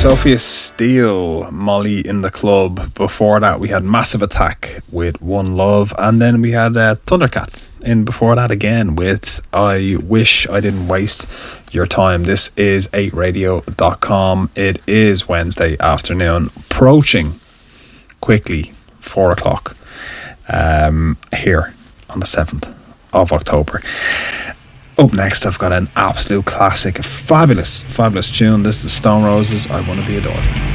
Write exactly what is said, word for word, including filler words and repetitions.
Sophia Steele, Molly in the Club. Before that we had Massive Attack with One Love, and then we had uh, Thundercat in before that again with I Wish I Didn't Waste Your Time. This is eight radio dot com. It is Wednesday afternoon, approaching quickly four o'clock um, here on the seventh of October. Up next, I've got an absolute classic, a fabulous, fabulous tune. This is the Stone Roses, I Want to Be Adored.